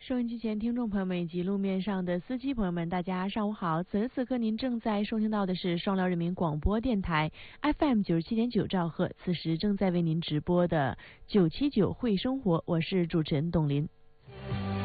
收音机前听众朋友们以及路面上的司机朋友们，大家上午好！此时此刻您正在收听到的是双辽人民广播电台 FM 97.9兆赫，此时正在为您直播的979会生活，我是主持人董林。